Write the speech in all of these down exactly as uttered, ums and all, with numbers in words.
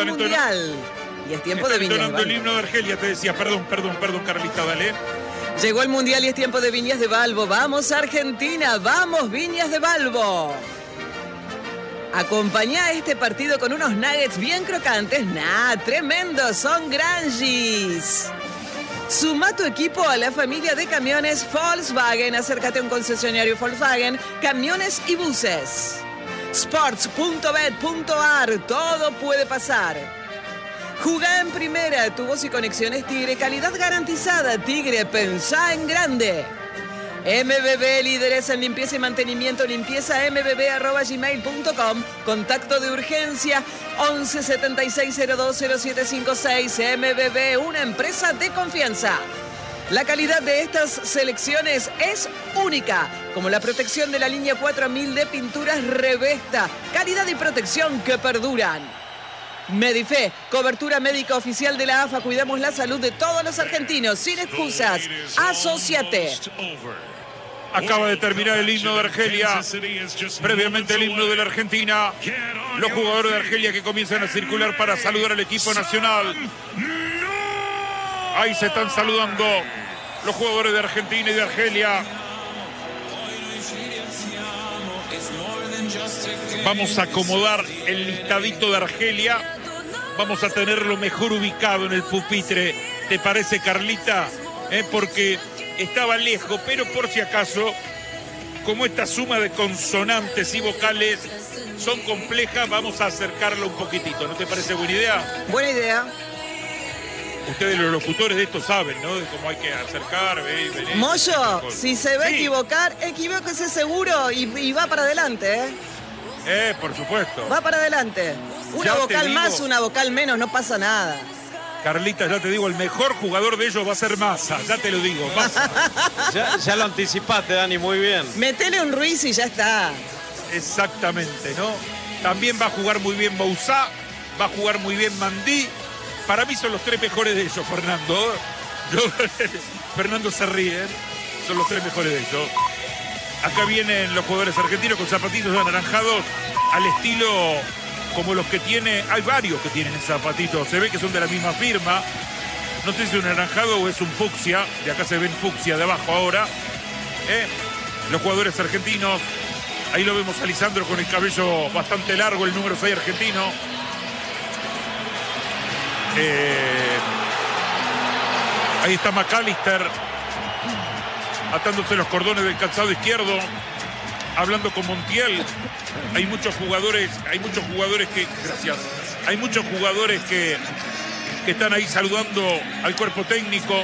el Mundial. Y es tiempo de Viñas de Balbo. El himno de Argelia, te decía. Perdón, perdón, perdón, Carlita, dale. Llegó el Mundial y es tiempo de Viñas de Balbo. ¡Vamos, Argentina! ¡Vamos, Viñas de Balbo! Acompañá este partido con unos nuggets bien crocantes. ¡Nah! ¡Tremendos! Son Grangis. Suma tu equipo a la familia de camiones Volkswagen. Acércate a un concesionario Volkswagen, camiones y buses. sports punto bet punto a r. Todo puede pasar. Jugá en primera. Tu voz y conexiones Tigre. Calidad garantizada. Tigre, pensá en grande. M B B, líderes en limpieza y mantenimiento. Limpieza m b b arroba gmail punto com. Contacto de urgencia once setenta y seis cero dos cero siete cinco seis. M B B, una empresa de confianza. La calidad de estas selecciones es única, como la protección de la línea cuatro mil de pinturas Revesta. Calidad y protección que perduran. Medife, cobertura médica oficial de la A F A. Cuidamos la salud de todos los argentinos, sin excusas. Asociate. Acaba de terminar el himno de Argelia. Previamente el himno de la Argentina. Los jugadores de Argelia que comienzan a circular para saludar al equipo nacional. Ahí se están saludando los jugadores de Argentina y de Argelia. Vamos a acomodar el listadito de Argelia. Vamos a tenerlo mejor ubicado en el pupitre. ¿Te parece, Carlita? ¿Eh? Porque estaba lejos, pero por si acaso, como esta suma de consonantes y vocales son complejas, vamos a acercarlo un poquitito. ¿No te parece buena idea? Buena idea. Ustedes los locutores de esto saben, ¿no? De cómo hay que acercar, ve, ve, Moyo, si se ve sí. equivocar, equivóquese seguro y, y va para adelante, ¿eh? Eh, por supuesto. Va para adelante. Una ya vocal más, una vocal menos, no pasa nada. Carlita, ya te digo, el mejor jugador de ellos va a ser Massa, ya te lo digo, Massa. ya, ya lo anticipaste, Dani, muy bien. Metele un Ruiz y ya está. Exactamente, ¿no? También va a jugar muy bien Bouzá, va a jugar muy bien Mandí. Para mí son los tres mejores de ellos, Fernando. Yo, Fernando se ríe, son los tres mejores de ellos. Acá vienen los jugadores argentinos con zapatitos anaranjados al estilo como los que tiene, hay varios que tienen zapatitos, se ve que son de la misma firma. No sé si es un anaranjado o es un fucsia, de acá se ven fucsia de abajo ahora. ¿Eh? Los jugadores argentinos, ahí lo vemos a Lisandro con el cabello bastante largo, el número seis argentino. Eh, ahí está McAllister atándose los cordones del calzado izquierdo, hablando con Montiel. Hay muchos jugadores, hay muchos jugadores que, gracias, hay muchos jugadores que, que están ahí saludando al cuerpo técnico.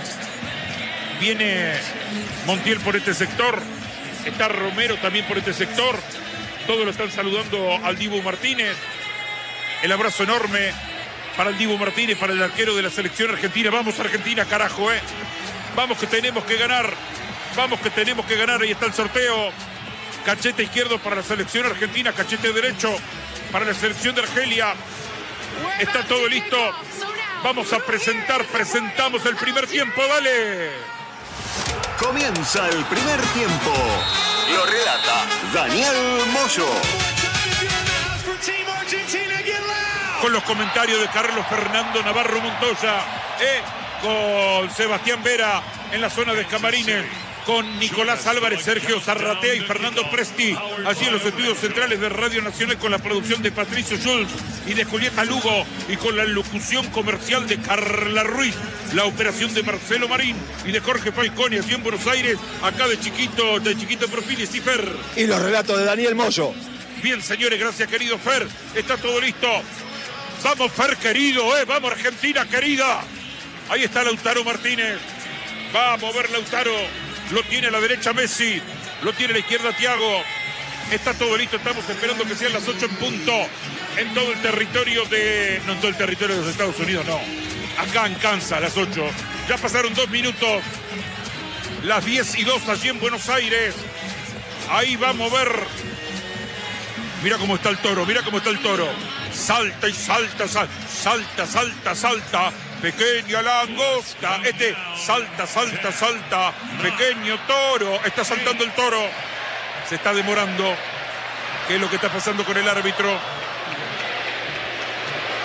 Viene Montiel por este sector, está Romero también por este sector. Todos lo están saludando al Dibu Martínez. El abrazo enorme para el Dibu Martínez, para el arquero de la selección argentina. Vamos Argentina, carajo, eh. Vamos que tenemos que ganar. Vamos que tenemos que ganar. Ahí está el sorteo. Cachete izquierdo para la selección argentina. Cachete derecho para la selección de Argelia. Está todo listo. Vamos a presentar. Presentamos el primer tiempo. Dale. Comienza el primer tiempo. Lo relata Daniel Moyo. Con los comentarios de Carlos Fernando Navarro Montoya. Eh, con Sebastián Vera en la zona de camarines. Con Nicolás Álvarez, Sergio Zarratea y Fernando Presti, allí en los estudios centrales de Radio Nacional, con la producción de Patricio Schulz y de Julieta Lugo, y con la locución comercial de Carla Ruiz, la operación de Marcelo Marín y de Jorge Falcone, allí en Buenos Aires, acá de chiquito, de chiquito perfil, y sí, Fer. Y los relatos de Daniel Moyo. Bien, señores, gracias, querido Fer. Está todo listo. Vamos, Fer, querido, eh, vamos, Argentina, querida. Ahí está Lautaro Martínez. Va a mover Lautaro. Lo tiene a la derecha Messi, lo tiene a la izquierda Thiago. Está todo listo, estamos esperando que sean las ocho en punto en todo el territorio de... No en todo el territorio de los Estados Unidos, no. Acá en Kansas, las ocho. Ya pasaron dos minutos. Las diez y dos allí en Buenos Aires. Ahí va a mover. Mira cómo está el toro, mira cómo está el toro. Salta y salta, salta, salta, salta, salta. Pequeña langosta, este salta, salta, salta, pequeño toro, está saltando el toro, se está demorando. ¿Qué es lo que está pasando con el árbitro?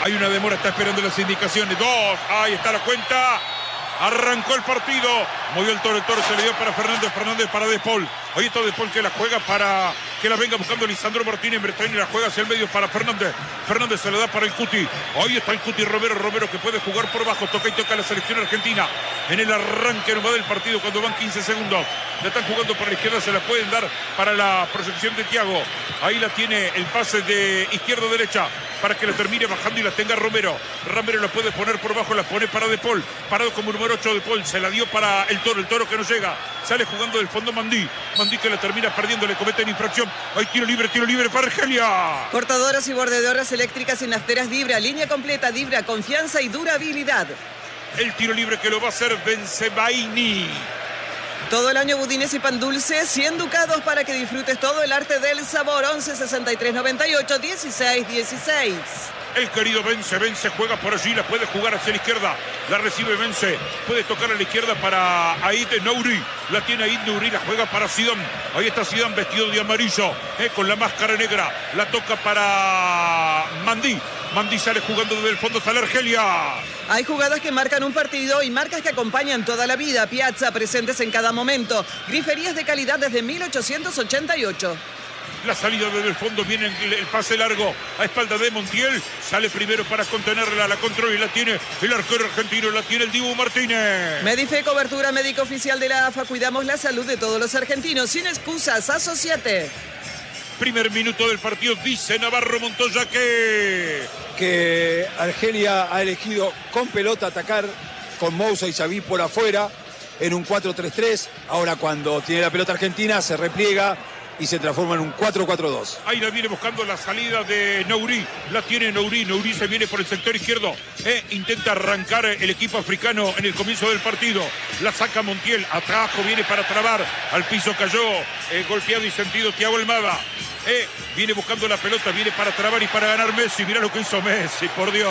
Hay una demora, está esperando las indicaciones. Dos, ahí está la cuenta. Arrancó el partido. Movió el toro, el toro se le dio para Fernández. Fernández para De Paul. Ahí está De Paul que la juega para que la venga buscando Lisandro Martínez. Bretaña la juega hacia el medio para Fernández. Fernández se le da para el Cuti. Ahí está el Cuti Romero. Romero que puede jugar por bajo. Toca y toca la selección argentina. En el arranque nomás del partido cuando van quince segundos. La están jugando para la izquierda. Se la pueden dar para la proyección de Thiago. Ahí la tiene el pase de izquierda a derecha para que la termine bajando y la tenga Romero. Romero la puede poner por bajo. La pone para De Paul. Parado como número ocho De Paul. Se la dio para el toro. El toro que no llega. Sale jugando del fondo Mandí. Mandí que la termina perdiendo. Le cometen infracción. Hay tiro libre. Tiro libre para Argelia. Cortadoras y bordeadoras eléctricas y nafteras Dibra. Línea completa Dibra. Confianza y durabilidad. El tiro libre que lo va a hacer Benzemaini. Todo el año budines y pan dulce, cien ducados para que disfrutes todo el arte del sabor. Once sesenta y tres noventa y ocho dieciséis dieciséis. El querido Vence, Vence juega por allí, la puede jugar hacia la izquierda, la recibe Vence, puede tocar a la izquierda para Aït Nouri, la tiene Aït Nouri, la juega para Zidane, ahí está Zidane vestido de amarillo, eh, con la máscara negra, la toca para Mandí, Mandí sale jugando desde el fondo, sale Argelia. Hay jugadas que marcan un partido y marcas que acompañan toda la vida. Piazza, presentes en cada momento. Griferías de calidad desde mil ochocientos ochenta y ocho. La salida desde el fondo, viene el, el pase largo a espalda de Montiel. Sale primero para contenerla, la controla y la tiene el arquero argentino, la tiene el Dibu Martínez. Medife, cobertura médica oficial de la A F A. Cuidamos la salud de todos los argentinos. Sin excusas, asociate. Primer minuto del partido, dice Navarro Montoya que... Que Argelia ha elegido con pelota atacar con Moussa y Xavi por afuera en un cuatro tres tres. Ahora cuando tiene la pelota Argentina se repliega y se transforma en un cuatro cuatro dos. Ahí la viene buscando la salida de Nouri. La tiene Nouri. Nouri se viene por el sector izquierdo. Eh, intenta arrancar el equipo africano en el comienzo del partido. La saca Montiel. Atrajo, viene para trabar. Al piso cayó. Eh, golpeado y sentido Thiago Almada. Eh, viene buscando la pelota. Viene para trabar y para ganar Messi. Mirá lo que hizo Messi, por Dios.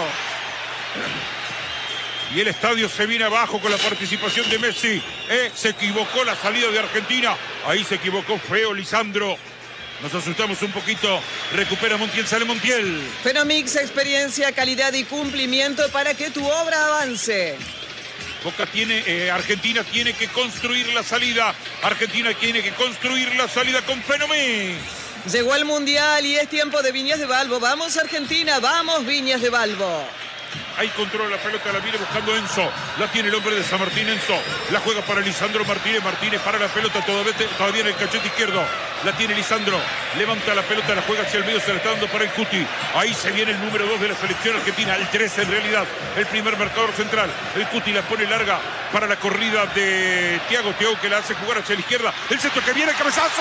Y el estadio se viene abajo con la participación de Messi. Eh, se equivocó la salida de Argentina. Ahí se equivocó feo Lisandro. Nos asustamos un poquito. Recupera Montiel, sale Montiel. Fenomix, experiencia, calidad y cumplimiento para que tu obra avance. Boca tiene, eh, Argentina tiene que construir la salida. Argentina tiene que construir la salida con Fenomix. Llegó el Mundial y es tiempo de Viñas de Balbo. Vamos Argentina, vamos Viñas de Balbo. Ahí controla la pelota, la viene buscando Enzo. La tiene el hombre de San Martín, Enzo. La juega para Lisandro Martínez. Martínez para la pelota, todavía, todavía en el cachete izquierdo. La tiene Lisandro. Levanta la pelota, la juega hacia el medio, se la está dando para el Cuti. Ahí se viene el número dos de la selección argentina. El trece en realidad. El primer marcador central. El Cuti la pone larga para la corrida de Thiago. Thiago que la hace jugar hacia la izquierda. El centro que viene, cabezazo.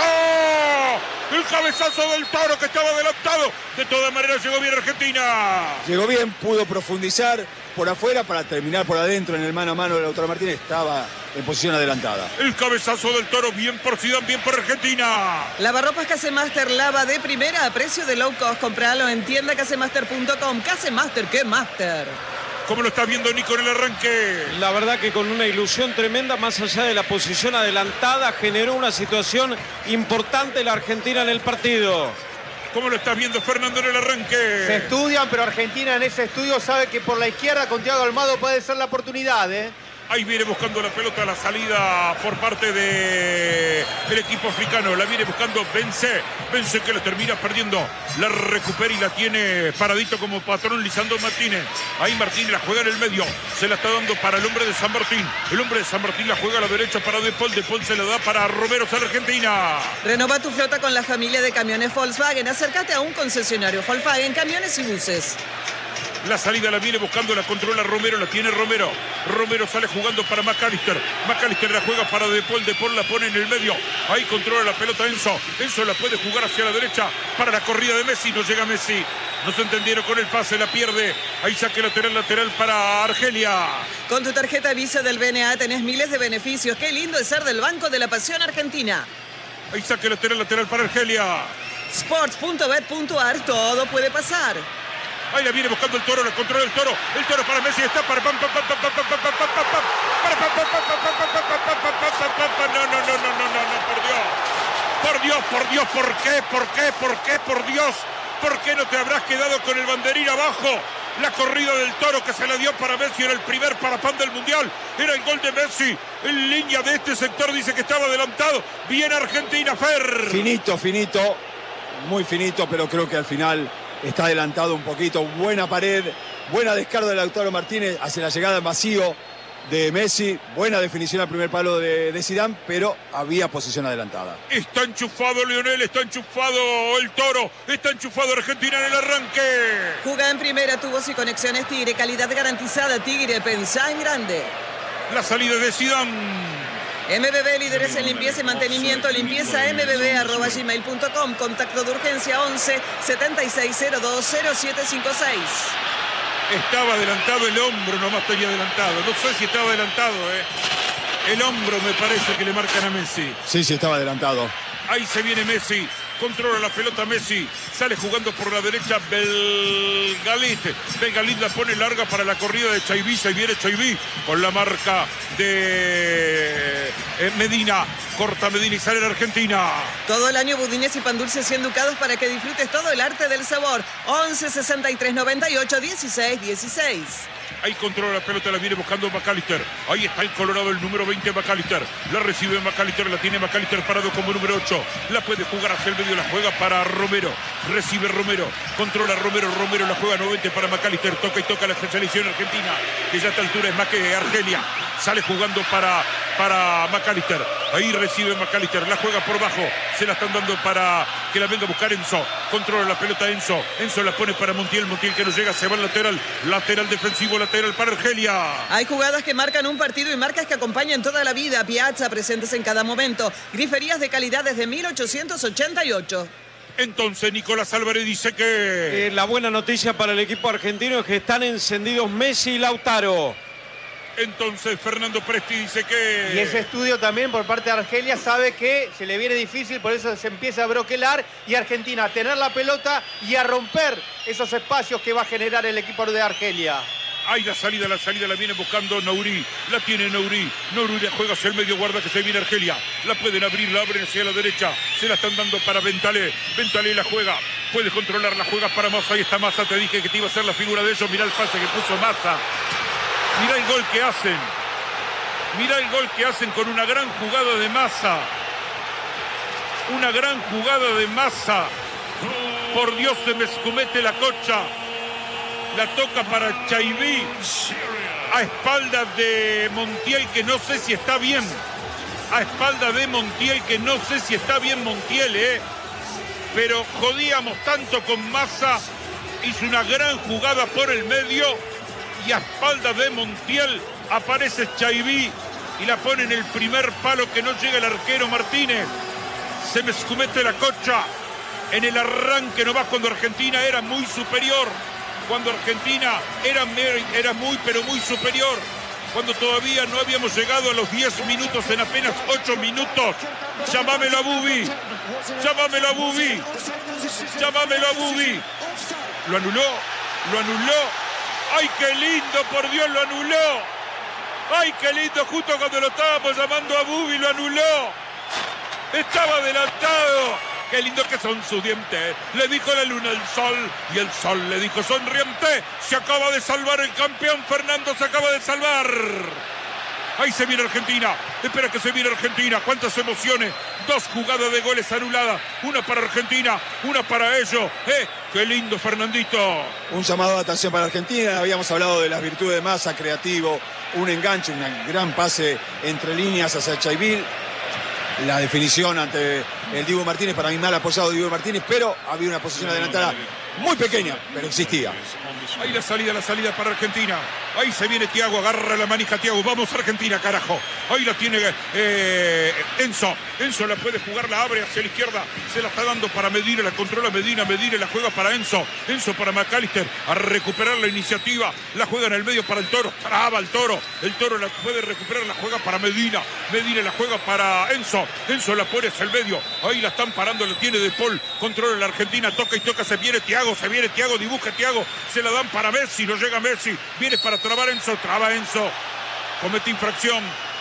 El cabezazo del Toro que estaba adelantado. De todas maneras llegó bien Argentina. Llegó bien, pudo profundizar por afuera para terminar por adentro en el mano a mano de Lautaro Martínez. Estaba en posición adelantada. El cabezazo del Toro, bien por Zidane, bien por Argentina. Lavarropas Casemaster, lava de primera a precio de low cost. Compralo en tienda casemaster punto com. Casemaster, ¿qué master? ¿Cómo lo está viendo Nico en el arranque? La verdad que con una ilusión tremenda, más allá de la posición adelantada, generó una situación importante la Argentina en el partido. ¿Cómo lo estás viendo, Fernando, en el arranque? Se estudian, pero Argentina en ese estudio sabe que por la izquierda con Thiago Almada puede ser la oportunidad, ¿eh? Ahí viene buscando la pelota, la salida por parte de, del equipo africano. La viene buscando Vence. Vence que la termina perdiendo. La recupera y la tiene paradito como patrón Lisandro Martínez. Ahí Martínez la juega en el medio. Se la está dando para el hombre de San Martín. El hombre de San Martín la juega a la derecha para De Paul. De Paul se la da para Romero, sale Argentina. Renova tu flota con la familia de camiones Volkswagen. Acércate a un concesionario Volkswagen, camiones y buses. La salida la viene buscando, la controla Romero, la tiene Romero. Romero sale jugando para McAllister. McAllister la juega para De Paul. De Paul la pone en el medio. Ahí controla la pelota Enzo. Enzo la puede jugar hacia la derecha para la corrida de Messi. No llega Messi. No se entendieron con el pase, la pierde. Ahí saque lateral, lateral para Argelia. Con tu tarjeta Visa del B N A tenés miles de beneficios. Qué lindo es ser del Banco de la Pasión Argentina. Ahí saque lateral, lateral para Argelia. sports punto bet punto a r, todo puede pasar. Ahí la viene buscando el Toro, la controla el Toro. El Toro para Messi, está para... No, no, no, no, no, no, no, por Dios. Por Dios, por Dios, ¿por qué? ¿Por qué? ¿Por qué? Por Dios. ¿Por qué no te habrás quedado con el banderín abajo? La corrida del Toro que se la dio para Messi, era el primer parapán del Mundial. Era el gol de Messi. En línea de este sector dice que estaba adelantado. Bien Argentina, Fer. Finito, finito. Muy finito, pero creo que al final está adelantado un poquito. Buena pared, buena descarga de Lautaro Martínez hacia la llegada en vacío de Messi. Buena definición al primer palo de, de Zidane, pero había posición adelantada. Está enchufado Lionel, está enchufado el Toro, está enchufado Argentina en el arranque. Jugá en primera, tubos y conexiones Tigre, calidad garantizada. Tigre, pensá en grande. La salida de Zidane. M B B, líderes en limpieza y mantenimiento. Limpieza m b b arroba gmail punto com. Contacto de urgencia once setenta y seis cero dos cero siete cinco seis. Estaba adelantado el hombro, nomás tenía adelantado. No sé si estaba adelantado, ¿eh? El hombro me parece que le marcan a Messi. Sí, sí, estaba adelantado. Ahí se viene Messi. Controla la pelota Messi. Sale jugando por la derecha Belgalit. Belgalit la pone larga para la corrida de Chaiví. Se viene Chaiví con la marca de Medina. Corta Medina y sale en Argentina. Todo el año budines y pan dulces y educados para que disfrutes todo el arte del sabor. once sesenta y tres noventa y ocho dieciséis dieciséis. Ahí controla la pelota, la viene buscando McAllister. Ahí está el Colorado, el número veinte, McAllister. La recibe McAllister, la tiene McAllister parado como número ocho. La puede jugar hacia el medio, la juega para Romero. Recibe Romero, controla Romero, Romero la juega nuevamente para McAllister. Toca y toca la selección argentina, que ya a esta altura es más que Argelia. Sale jugando para, para McAllister. Ahí recibe McAllister, la juega por bajo. Se la están dando para que la venga a buscar Enzo. Controla la pelota Enzo. Enzo la pone para Montiel. Montiel que no llega, se va al lateral. Lateral defensivo, lateral para Argelia. Hay jugadas que marcan un partido y marcas que acompañan toda la vida. Piazza, presentes en cada momento. Griferías de calidad desde mil ochocientos ochenta y ocho. Entonces Nicolás Álvarez dice que... Eh, la buena noticia para el equipo argentino es que están encendidos Messi y Lautaro. Entonces Fernando Presti dice que... Y ese estudio también por parte de Argelia sabe que se le viene difícil, por eso se empieza a broquelar y Argentina a tener la pelota y a romper esos espacios que va a generar el equipo de Argelia. Ahí la salida, la salida la viene buscando Nouri. La tiene Nouri. Nouri la juega hacia el medio, guarda que se viene Argelia. La pueden abrir, la abren hacia la derecha. Se la están dando para Bentalé. Bentalé la juega. Puede controlar, la juega para Massa. Ahí está Massa, te dije que te iba a hacer la figura de ellos. Mirá el pase que puso Massa. Mirá el gol que hacen. Mirá el gol que hacen con una gran jugada de Massa. Una gran jugada de Massa. Por Dios, se me escumete la cocha. La toca para Chaiví. A espaldas de Montiel, que no sé si está bien. A espaldas de Montiel, que no sé si está bien Montiel, ¿eh? Pero jodíamos tanto con Massa. Hizo una gran jugada por el medio. Y a espaldas de Montiel aparece Chaiví y la pone en el primer palo que no llega el arquero Martínez. Se me escumete la cocha. En el arranque nomás cuando Argentina era muy superior. Cuando Argentina era, era muy pero muy superior. Cuando todavía no habíamos llegado a los diez minutos, en apenas ocho minutos. Llámamelo a Bubi. Llámamelo a Bubi. Llámamelo a Bubi. Lo anuló. Lo anuló. ¡Ay, qué lindo! Por Dios, lo anuló. ¡Ay, qué lindo! Justo cuando lo estábamos llamando a Bubi, lo anuló. Estaba adelantado. ¡Qué lindo que son sus dientes! Le dijo la luna al sol y el sol le dijo sonriente. Se acaba de salvar el campeón. Fernando se acaba de salvar. Ahí se viene Argentina. Espera que se viene Argentina. Cuántas emociones. Dos jugadas de goles anuladas. Una para Argentina, una para ellos. ¡Eh! ¡Qué lindo, Fernandito! Un llamado de atención para Argentina. Habíamos hablado de las virtudes de Massa, creativo, un enganche, un gran pase entre líneas hacia Chaiví. La definición ante el Dibu Martínez, para mí mal apoyado Dibu Martínez, pero había una posición adelantada muy pequeña, pero existía. Ahí la salida, la salida para Argentina. Ahí se viene Thiago, agarra la manija Thiago. Vamos Argentina, carajo. Ahí la tiene eh, Enzo. Enzo la puede jugar, la abre hacia la izquierda. Se la está dando para Medina, la controla Medina. Medina la juega para Enzo. Enzo para McAllister. A recuperar la iniciativa. La juega en el medio para el Toro. Traba el Toro. El Toro la puede recuperar, la juega para Medina. Medina la juega para Enzo. Enzo la pone hacia el medio. Ahí la están parando, la tiene De Paul. Controla la Argentina, toca y toca. Se viene Thiago, se viene Thiago, dibuja Thiago. Se la dan para Messi, no llega Messi. Viene para trabar Enzo, traba Enzo. Comete infracción.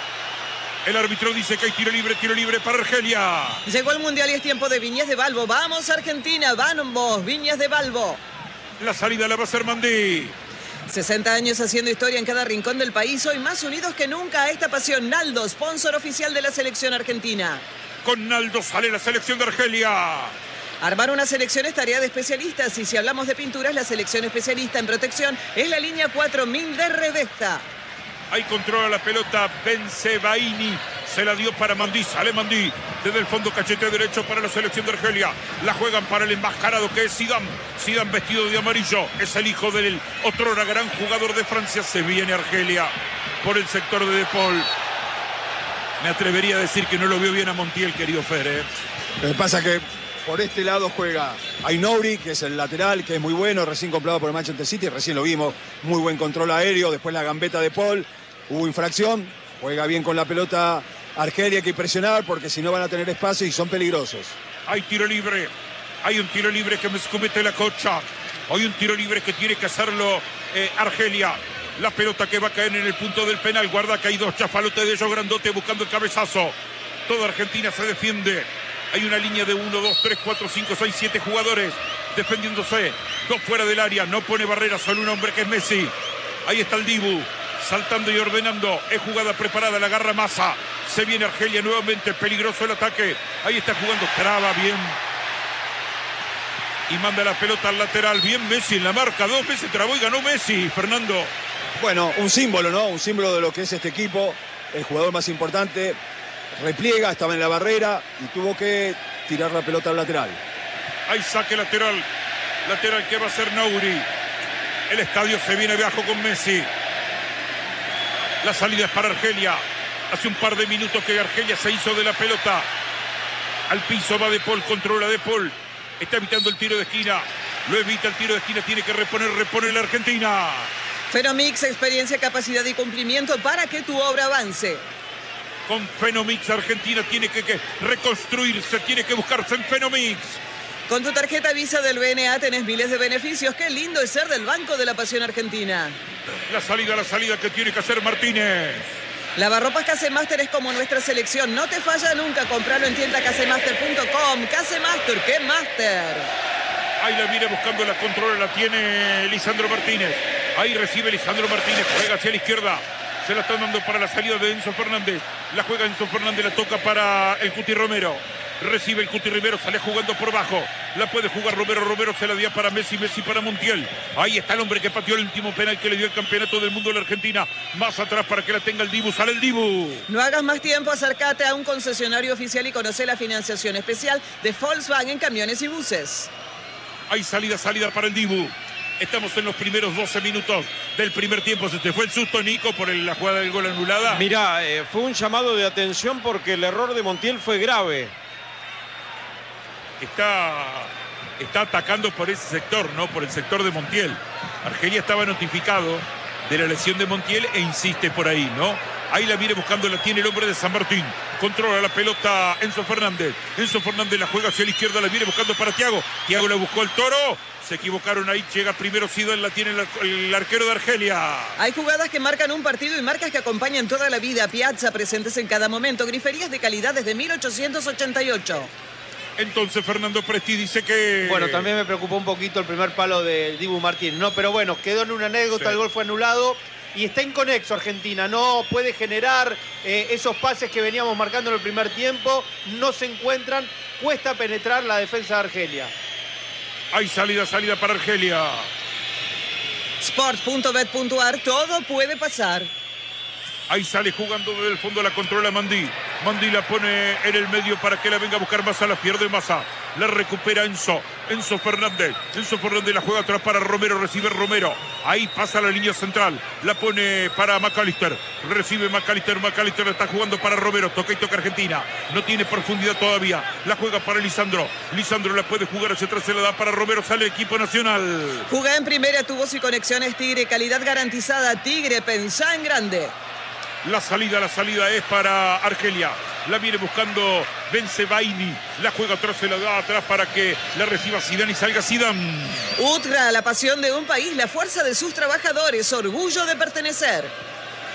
El árbitro dice que hay tiro libre, tiro libre para Argelia. Llegó el Mundial y es tiempo de Viñas de Balbo. Vamos Argentina, vamos, Viñas de Balbo. La salida la va a hacer Mandí. sesenta años haciendo historia en cada rincón del país, hoy más unidos que nunca a esta pasión. Naldo, sponsor oficial de la selección argentina. Con Naldo sale la selección de Argelia. Armar una selección es tarea de especialistas y si hablamos de pinturas, la selección especialista en protección es la línea cuatro mil de Revesta. Ahí controla la pelota Bensebaini. Se la dio para Mandí. Sale Mandí. Desde el fondo cachete derecho para la selección de Argelia. La juegan para el enmascarado que es Zidane. Zidane vestido de amarillo. Es el hijo del otrora gran jugador de Francia. Se viene Argelia por el sector de De Paul. Me atrevería a decir que no lo vio bien a Montiel, querido Fer. ¿eh? Lo que pasa que por este lado juega Ainouri, que es el lateral, que es muy bueno, recién comprado por el Manchester City, recién lo vimos, muy buen control aéreo, después la gambeta de Paul, hubo infracción, juega bien con la pelota Argelia, hay que presionar porque si no van a tener espacio y son peligrosos. Hay tiro libre, hay un tiro libre que me comete la cocha, hay un tiro libre que tiene que hacerlo eh, Argelia. La pelota que va a caer en el punto del penal, guarda que hay dos chafalotes de ellos grandote buscando el cabezazo. Toda Argentina se defiende. Hay una línea de uno, dos, tres, cuatro, cinco, seis, siete jugadores defendiéndose. Dos fuera del área. No pone barrera, solo un hombre que es Messi. Ahí está el Dibu, saltando y ordenando. Es jugada preparada, la agarra Massa. Se viene Argelia nuevamente, peligroso el ataque. Ahí está jugando, traba bien. Y manda la pelota al lateral. Bien Messi en la marca. Dos veces trabó y ganó Messi, Fernando. Bueno, un símbolo, ¿no? Un símbolo de lo que es este equipo. El jugador más importante. Repliega, estaba en la barrera y tuvo que tirar la pelota al lateral. Hay saque lateral. Lateral que va a ser Nauri. El estadio se viene abajo con Messi. La salida es para Argelia. Hace un par de minutos que Argelia se hizo de la pelota. Al piso va De Paul, controla De Paul. Está evitando el tiro de esquina. Lo evita el tiro de esquina, tiene que reponer, repone la Argentina. Fenomix, experiencia, capacidad y cumplimiento para que tu obra avance. Con Fenomix Argentina tiene que, que reconstruirse, tiene que buscarse en Fenomix. Con tu tarjeta Visa del B N A tenés miles de beneficios. Qué lindo es ser del Banco de la Pasión Argentina. La salida, la salida que tiene que hacer Martínez. Lavarropas Casemaster es como nuestra selección. No te falla nunca. Compralo en tienda casemaster punto com. Casemaster, ¡qué master! Ahí la viene buscando, la controla, la tiene Lisandro Martínez. Ahí recibe Lisandro Martínez, juega hacia la izquierda. Se la están dando para la salida de Enzo Fernández. La juega Enzo Fernández, la toca para el Cuti Romero. Recibe el Cuti Romero, sale jugando por bajo. La puede jugar Romero, Romero se la dio para Messi, Messi para Montiel. Ahí está el hombre que pateó el último penal que le dio el campeonato del mundo a la Argentina. Más atrás para que la tenga el Dibu, sale el Dibu. No hagas más tiempo, acércate a un concesionario oficial y conoce la financiación especial de Volkswagen Camiones y Buses. Hay salida, salida para el Dibu. Estamos en los primeros doce minutos del primer tiempo. Se te fue el susto, Nico, por el, la jugada del gol anulada. Mirá, eh, fue un llamado de atención porque el error de Montiel fue grave. Está, está atacando por ese sector, ¿no? Por el sector de Montiel. Argelia estaba notificado de la lesión de Montiel e insiste por ahí, ¿no? Ahí la viene buscando, la tiene el hombre de San Martín. Controla la pelota Enzo Fernández. Enzo Fernández la juega hacia la izquierda, la viene buscando para Thiago. Thiago la buscó al Toro. Se equivocaron ahí, llega primero Zidane, la tiene el, el arquero de Argelia. Hay jugadas que marcan un partido y marcas que acompañan toda la vida. Piazza, presentes en cada momento. Griferías de calidad desde mil ochocientos ochenta y ocho. Entonces Fernando Presti dice que... Bueno, también me preocupó un poquito el primer palo del Dibu Martínez, ¿no? Pero bueno, quedó en una anécdota, Sí. El gol fue anulado y está inconexo Argentina. No puede generar eh, esos pases que veníamos marcando en el primer tiempo. No se encuentran, cuesta penetrar la defensa de Argelia. Hay salida, salida para Argelia. Sport punto bet punto ar, todo puede pasar. Ahí sale jugando desde el fondo, la controla Mandí. Mandí la pone en el medio para que la venga a buscar Massa, la pierde Massa. La recupera Enzo. Enzo Fernández. Enzo Fernández la juega atrás para Romero, recibe Romero. Ahí pasa la línea central. La pone para McAllister. Recibe McAllister, McAllister la está jugando para Romero. Toca y toca Argentina. No tiene profundidad todavía. La juega para Lisandro. Lisandro la puede jugar hacia atrás, se la da para Romero. Sale el equipo nacional. Jugá en primera, tubos y conexiones Tigre. Calidad garantizada. Tigre, pensá en grande. La salida, la salida es para Argelia. La viene buscando Bensebaini. La juega atrás, se la da atrás para que la reciba Zidane y salga Zidane. Utra, la pasión de un país, la fuerza de sus trabajadores, orgullo de pertenecer.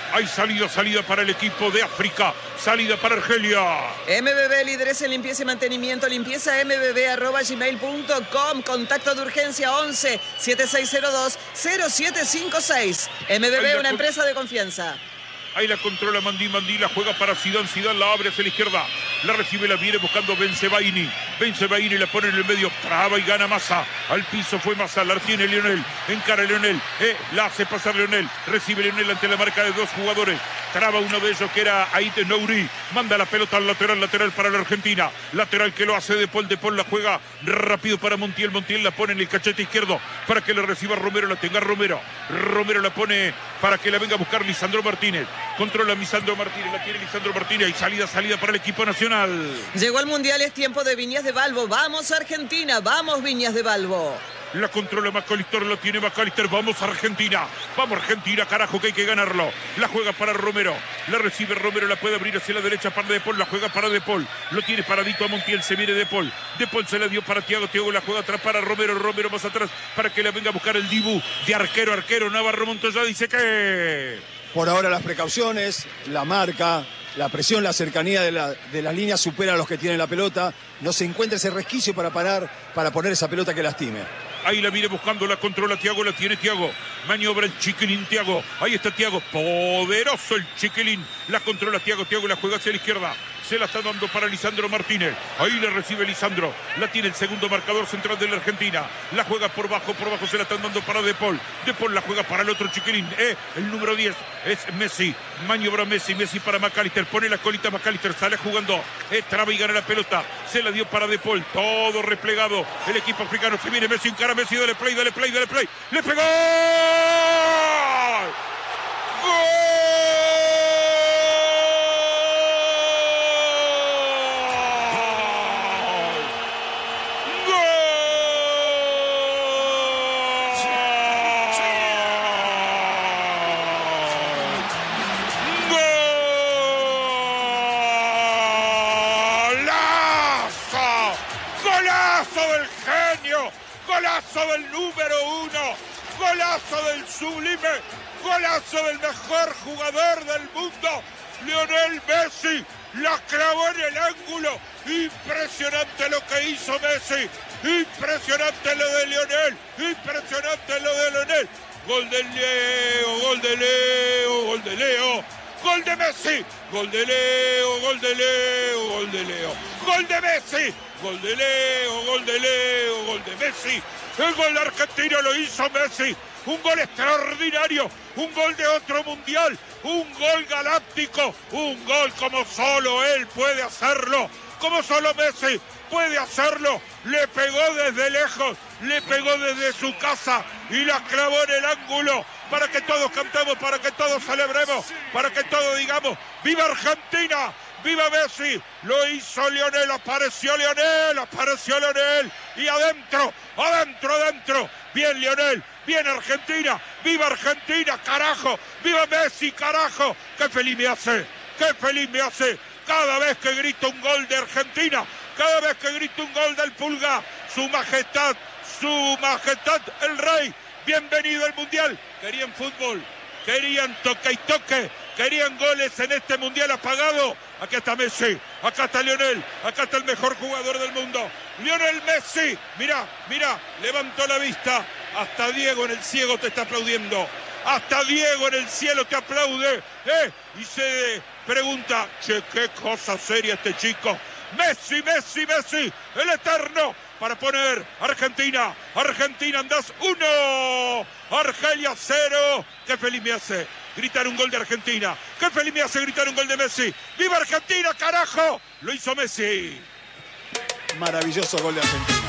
Hay salida, salida para el equipo de África. Salida para Argelia. M B B, líderes en limpieza y mantenimiento. Limpieza m b b arroba gmail punto com. Contacto de urgencia once, setenta y seis cero dos, cero siete cinco seis. M B B, una empresa de confianza. Ahí la controla Mandí, Mandí la juega para Zidane, Zidane la abre hacia la izquierda, la recibe, la viene buscando Bensebaini, Bensebaini la pone en el medio, traba y gana Massa, al piso fue Massa, la tiene Lionel, encara Lionel, eh, la hace pasar Lionel, recibe Lionel ante la marca de dos jugadores, traba uno de ellos que era Aite Nouri, manda la pelota al lateral, lateral para la Argentina, lateral que lo hace De Paul, De Paul la juega rápido para Montiel, Montiel la pone en el cachete izquierdo, para que la reciba Romero, la tenga Romero, Romero la pone para que la venga a buscar Lisandro Martínez. Controla Lisandro Martínez, la tiene Lisandro Martínez y salida, salida para el equipo nacional. Llegó el Mundial, es tiempo de Viñas de Balbo. Vamos Argentina, vamos Viñas de Balbo. La controla McAllister, la tiene McAllister, vamos Argentina, vamos Argentina, carajo que hay que ganarlo. La juega para Romero, la recibe Romero, la puede abrir hacia la derecha para De Paul, la juega para De Paul, lo tiene paradito a Montiel, se viene De Paul, De Paul se la dio para Thiago, Thiago la juega atrás para Romero, Romero más atrás para que la venga a buscar el Dibu de arquero, arquero, Navarro Montoya dice que... Por ahora las precauciones, la marca, la presión, la cercanía de, la, de las líneas supera a los que tienen la pelota. No se encuentra ese resquicio para parar, para poner esa pelota que lastime. Ahí la viene buscando, la controla Thiago, la tiene Thiago. Maniobra el Chiquilín Thiago. Ahí está Thiago, poderoso el Chiquilín. La controla Thiago, Thiago la juega hacia la izquierda. Se la está dando para Lisandro Martínez. Ahí le recibe Lisandro. La tiene el segundo marcador central de la Argentina. La juega por bajo, por bajo se la están dando para De Paul. De Paul la juega para el otro Chiquilín. Eh, el número diez es Messi. Maniobra Messi, Messi para McAllister. Pone la colita McAllister, sale jugando. Eh, traba y gana la pelota. Se la dio para De Paul. Todo replegado. El equipo africano se viene Messi, encara Messi. Dale play, dale play, dale play. ¡Le pegó! ¡Gol! Golazo del número uno, golazo del sublime, golazo del mejor jugador del mundo, Lionel Messi, la clavó en el ángulo, impresionante lo que hizo Messi, impresionante lo de Lionel, impresionante lo de Lionel, gol de Leo, gol de Leo, gol de Leo, gol de Messi, gol de Leo, gol de Leo, gol de Leo, gol de Messi, gol de Leo, gol de Leo, gol de Messi. El gol de Argentina lo hizo Messi. Un gol extraordinario, un gol de otro mundial, un gol galáctico, un gol como solo él puede hacerlo, como solo Messi puede hacerlo. Le pegó desde lejos, le pegó desde su casa y la clavó en el ángulo para que todos cantemos, para que todos celebremos, para que todos digamos ¡viva Argentina! ¡Viva Messi! Lo hizo Lionel, apareció Lionel, apareció Lionel. Y adentro, adentro, adentro. Bien Lionel, bien Argentina. ¡Viva Argentina, carajo! ¡Viva Messi, carajo! ¡Qué feliz me hace! ¡Qué feliz me hace! Cada vez que grito un gol de Argentina, cada vez que grito un gol del Pulga, su majestad, su majestad, el rey. Bienvenido al Mundial. Querían fútbol, querían toque y toque, querían goles en este Mundial apagado. Acá está Messi, acá está Lionel, acá está el mejor jugador del mundo, Lionel Messi. Mirá, mirá, levantó la vista. Hasta Diego en el cielo te está aplaudiendo. Hasta Diego en el cielo te aplaude. ¿eh? Y se pregunta, che, qué cosa seria este chico. Messi, Messi, Messi, el eterno. Para poner Argentina, Argentina andás uno, Argelia cero. Qué feliz me hace gritar un gol de Argentina, qué feliz me hace gritar un gol de Messi. ¡Viva Argentina, carajo! Lo hizo Messi. Maravilloso gol de Argentina.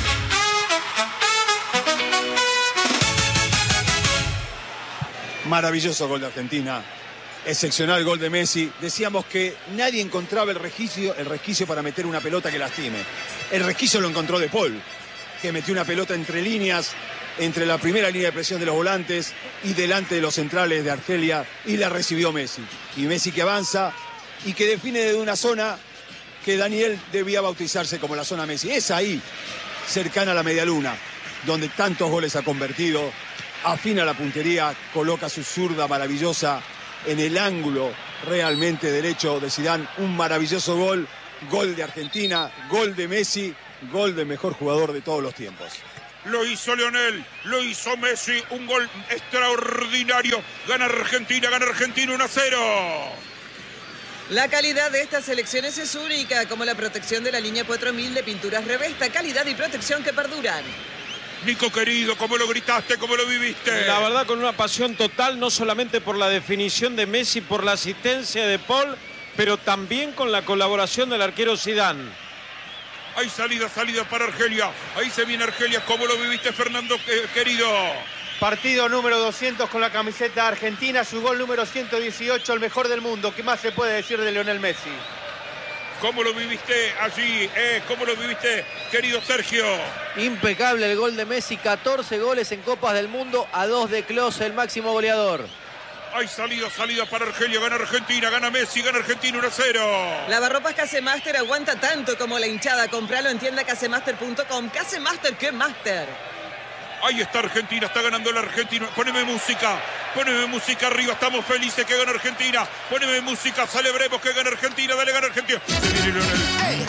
Maravilloso gol de Argentina. Excepcional gol de Messi. Decíamos que nadie encontraba el resquicio, el resquicio para meter una pelota que lastime. El resquicio lo encontró De Paul, que metió una pelota entre líneas, entre la primera línea de presión de los volantes y delante de los centrales de Argelia, y la recibió Messi. Y Messi que avanza y que define desde una zona que Daniel debía bautizarse como la zona Messi. Es ahí, cercana a la medialuna, donde tantos goles ha convertido. Afina la puntería, coloca su zurda maravillosa en el ángulo realmente derecho de Zidane. Un maravilloso gol, gol de Argentina, gol de Messi, gol del mejor jugador de todos los tiempos. Lo hizo Lionel, lo hizo Messi, un gol extraordinario. Gana Argentina, gana Argentina uno a cero. La calidad de estas selecciones es única, como la protección de la línea cuatro mil de Pinturas Revesta, calidad y protección que perduran. Nico querido, ¿cómo lo gritaste? ¿Cómo lo viviste? La verdad, con una pasión total, no solamente por la definición de Messi, por la asistencia de Paul, pero también con la colaboración del arquero Zidane. Hay salida, salida para Argelia. Ahí se viene Argelia. ¿Cómo lo viviste, Fernando, eh, querido? Partido número doscientos con la camiseta argentina, su gol número ciento dieciocho, el mejor del mundo. ¿Qué más se puede decir de Lionel Messi? ¿Cómo lo viviste allí? Eh? ¿Cómo lo viviste, querido Sergio? Impecable el gol de Messi, catorce goles en Copas del Mundo, a dos de Klose, el máximo goleador. Hay salida, salida para Argelia, gana Argentina, gana Messi, gana Argentina uno a cero. Lavarropas Casemaster aguanta tanto como la hinchada. Compralo en tienda casemaster punto com. Casemaster, ¿qué master? Ahí está Argentina, está ganando la Argentina. Poneme música, poneme música arriba. Estamos felices que gana Argentina. Poneme música, celebremos que gana Argentina. Dale, gana Argentina. Se viene Lionel. Ahí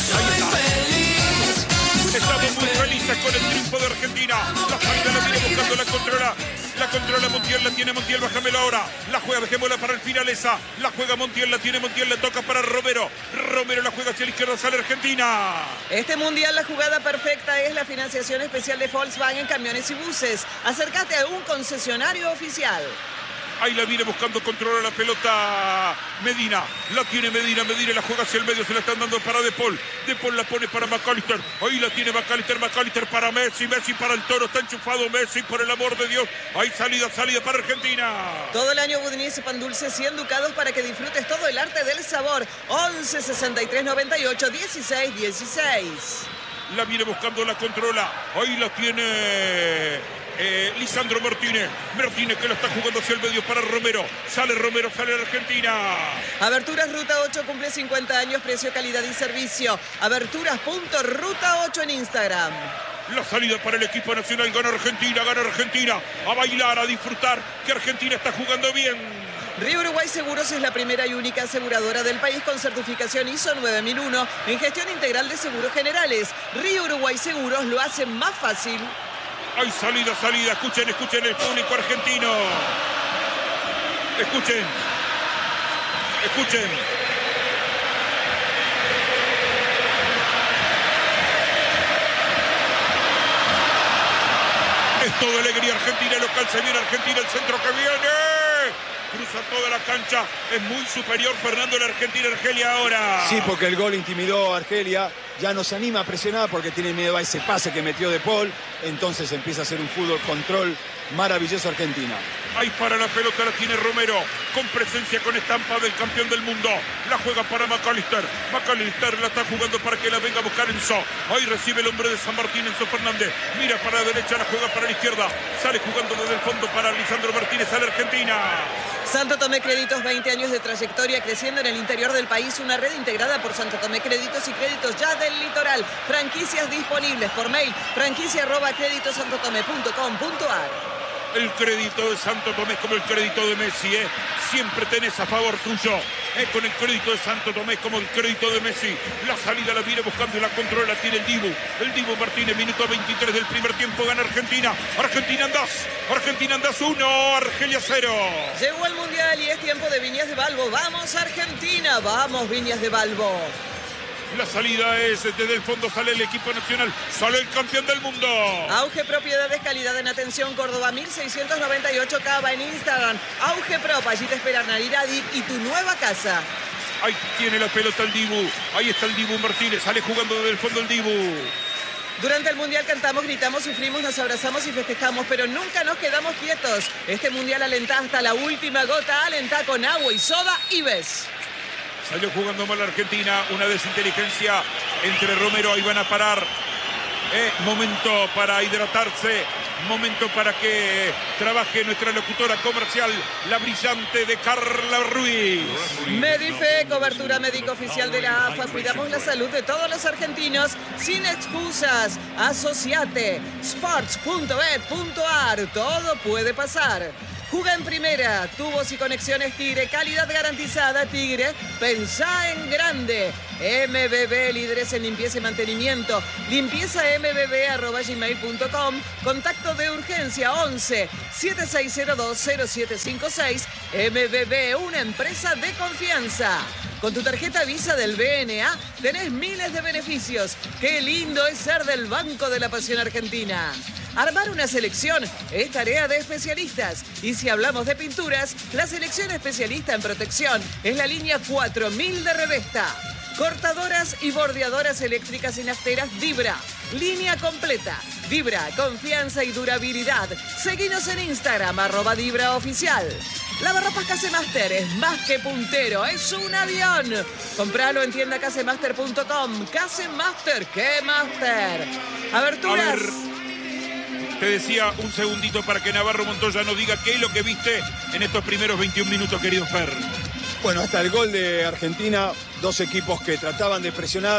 está. Estamos muy felices con el triunfo de Argentina. La salida la viene buscando, la controla. La controla Montiel, la tiene Montiel, bájamela ahora. La juega, dejémosla para el final esa. La juega Montiel, la tiene Montiel, la toca para Romero. Romero la juega hacia la izquierda, sale Argentina. Este mundial la jugada perfecta es la financiación especial de Volkswagen Camiones y Buses. Acércate a un concesionario oficial. Ahí la viene buscando, controla la pelota Medina. La tiene Medina, Medina la juega hacia el medio, se la están dando para De Paul. De Paul la pone para McAllister. Ahí la tiene McAllister, McAllister para Messi, Messi para el Toro. Está enchufado Messi, por el amor de Dios. Ahí salida, salida para Argentina. Todo el año Budinese Pan Dulce, cien ducados para que disfrutes todo el arte del sabor. once sesenta y tres noventa y ocho dieciséis dieciséis. La viene buscando, la controla. Ahí la tiene... Eh, Lisandro Martínez, Martínez que lo está jugando hacia el medio para Romero, sale Romero, sale la Argentina. Aberturas Ruta ocho cumple cincuenta años, precio, calidad y servicio. Aberturas punto ruta ocho en Instagram. La salida para el equipo nacional, gana Argentina, gana Argentina, a bailar, a disfrutar, que Argentina está jugando bien. Río Uruguay Seguros es la primera y única aseguradora del país con certificación I S O nueve mil uno en gestión integral de seguros generales. Río Uruguay Seguros lo hace más fácil. Hay salida, salida. Escuchen, escuchen el público argentino. Escuchen. Escuchen. Es todo alegría. Argentina local. Se viene Argentina. El centro que viene. Cruza toda la cancha. Es muy superior Fernando la Argentina. Argelia ahora. Sí, porque el gol intimidó a Argelia. Ya no se anima a presionar porque tiene miedo a ese pase que metió De Paul. Entonces empieza a hacer un fútbol control maravilloso Argentina. Ahí para la pelota la tiene Romero, con presencia, con estampa del campeón del mundo. La juega para McAllister. McAllister la está jugando para que la venga a buscar Enzo. Ahí recibe el hombre de San Martín, Enzo Fernández. Mira para la derecha, la juega para la izquierda. Sale jugando desde el fondo para Lisandro Martínez, sale Argentina. Santo Tomé Créditos, veinte años de trayectoria creciendo en el interior del país. Una red integrada por Santo Tomé Créditos y Créditos Ya del Litoral. Franquicias disponibles por mail, franquicia arroba créditosantotomé punto com punto ar. El crédito de Santo Tomé es como el crédito de Messi, ¿eh? Siempre tenés a favor tuyo, ¿eh? Con el crédito de Santo Tomé como el crédito de Messi. La salida la viene buscando y la controla, la tiene el Dibu. El Dibu Martínez, minuto veintitrés del primer tiempo, gana Argentina. Argentina andás, Argentina andás uno, Argelia cero. Llegó el Mundial y es tiempo de Viñas de Balbo. ¡Vamos Argentina! ¡Vamos Viñas de Balbo! La salida es desde el fondo, sale el equipo nacional, sale el campeón del mundo. Auge Propiedades, calidad en atención, Córdoba mil seiscientos noventa y ocho Cava en Instagram. Auge Prop, allí te esperan Nariradi y tu nueva casa. Ahí tiene la pelota el Dibu, ahí está el Dibu Martínez, sale jugando desde el fondo el Dibu. Durante el Mundial cantamos, gritamos, sufrimos, nos abrazamos y festejamos, pero nunca nos quedamos quietos. Este Mundial alentá hasta la última gota, alentá con agua y soda y ves. Salió jugando mal Argentina, una desinteligencia entre Romero, ahí van a parar. Eh, momento para hidratarse, momento para que trabaje nuestra locutora comercial, la brillante de Carla Ruiz. Medife, cobertura médica oficial de la A F A. Cuidamos la salud de todos los argentinos sin excusas. Asociate, sports punto bet punto ar, todo puede pasar. Juga en primera, tubos y conexiones Tigre, calidad garantizada Tigre, pensá en grande. M B B, líderes en limpieza y mantenimiento. Limpieza m b b arroba gmail punto com. Contacto de urgencia once, siete seis cero dos, cero siete cinco seis. M B B, una empresa de confianza. Con tu tarjeta Visa del B N A tenés miles de beneficios. Qué lindo es ser del Banco de la Pasión Argentina. Armar una selección es tarea de especialistas. Y si hablamos de pinturas, la selección especialista en protección es la línea cuatro mil de Revesta. Cortadoras y bordeadoras eléctricas y nafteras Vibra. Línea completa. Vibra, confianza y durabilidad. Seguinos en Instagram, arroba Vibra Oficial. Lavarropas Casemaster es más que puntero, es un avión. Compralo en tienda casemaster punto com. Casemaster, ¿qué master? Aberturas. A ver, te decía un segundito para que Navarro Montoya nos diga qué es lo que viste en estos primeros veintiún minutos, querido Fer. Bueno, hasta el gol de Argentina, dos equipos que trataban de presionar,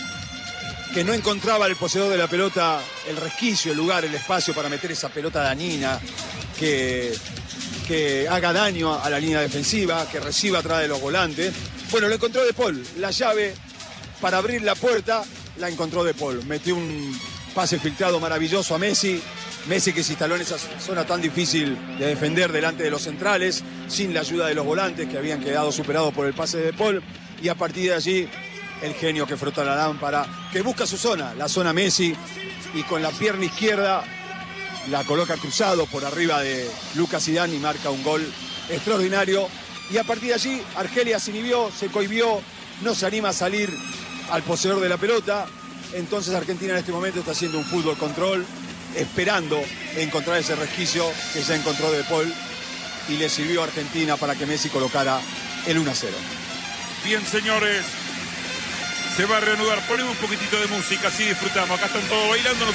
que no encontraba el poseedor de la pelota el resquicio, el lugar, el espacio para meter esa pelota dañina, que, que haga daño a la línea defensiva, que reciba atrás de los volantes. Bueno, lo encontró De Paul, la llave para abrir la puerta la encontró De Paul. Metió un pase filtrado maravilloso a Messi. Messi que se instaló en esa zona tan difícil de defender delante de los centrales, sin la ayuda de los volantes que habían quedado superados por el pase de De Paul. Y a partir de allí, el genio que frota la lámpara, que busca su zona, la zona Messi, y con la pierna izquierda la coloca cruzado por arriba de Lucas Zidane y marca un gol extraordinario. Y a partir de allí, Argelia se inhibió, se cohibió, no se anima a salir al poseedor de la pelota. Entonces Argentina en este momento está haciendo un fútbol control, esperando encontrar ese resquicio que ya encontró De Paul y le sirvió a Argentina para que Messi colocara el uno a cero. Bien, señores, se va a reanudar. Ponemos un poquitito de música, así disfrutamos. Acá están todos bailando.